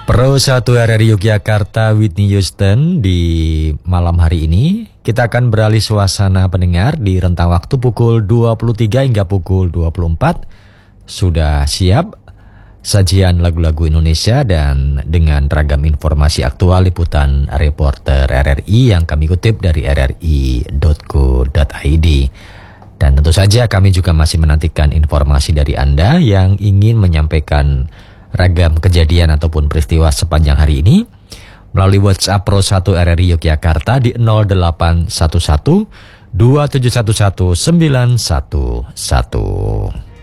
Pro 1 RRI Yogyakarta Whitney Houston. Di malam hari ini kita akan beralih suasana pendengar di rentang waktu pukul 23 hingga pukul 24. Sudah siap sajian lagu-lagu Indonesia dan dengan ragam informasi aktual liputan reporter RRI yang kami kutip dari rri.co.id. Dan tentu saja kami juga masih menantikan informasi dari Anda yang ingin menyampaikan ragam kejadian ataupun peristiwa sepanjang hari ini melalui WhatsApp Pro 1 RRI Yogyakarta di 0811 2711 911.